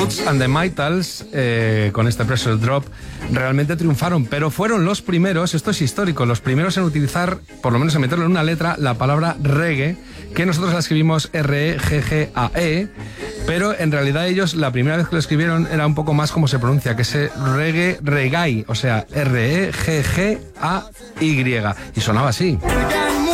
Toots and the Maytals, con este Pressure Drop, realmente triunfaron, pero fueron los primeros, esto es histórico, los primeros en utilizar, por lo menos en meterlo en una letra, la palabra reggae, que nosotros la escribimos R-E-G-G-A-E, pero en realidad ellos la primera vez que lo escribieron era un poco más como se pronuncia, que es reggae, o sea, R-E-G-G-A-Y, y sonaba así.